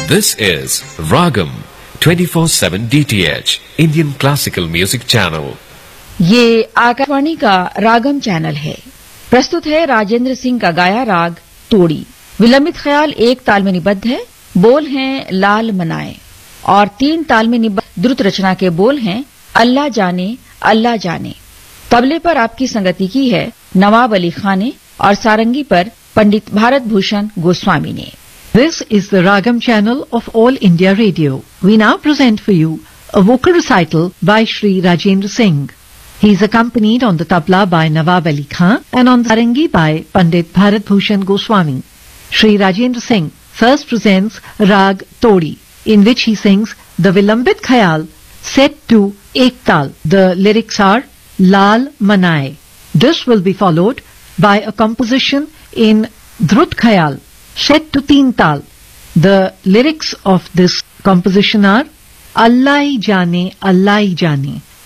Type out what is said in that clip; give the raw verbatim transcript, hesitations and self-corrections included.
This is Ragam twenty-four seven D T H Indian Classical Music Channel. ये आकाशवाणी का रागम channel है। प्रस्तुत है राजेंद्र सिंह का गाया राग तोड़ी। विलंबित ख्याल एक ताल में निबद्ध है। बोल हैं लाल मनाए और तीन ताल में निबद्ध द्रुत रचना के बोल हैं अल्लाह जाने अल्लाह जाने। तबले पर आपकी संगति की है नवाब अली खान ने और सारंगी पर पंडित भारत भूषण गोस्वामी ने। This is the Ragam channel of All India Radio. We now present for you a vocal recital by Shri Rajendra Singh. He is accompanied on the tabla by Nawab Ali Khan and on the sarangi by Pandit Bharat Bhushan Goswami. Shri Rajendra Singh first presents Rag Todi, in which he sings the Vilambit Khayal set to Ek Tal. The lyrics are Lal Manaye. This will be followed by a composition in Drut Khayal set to Teen Tal. The lyrics of this composition are Allah Hi Jane, Allah Hi Jane.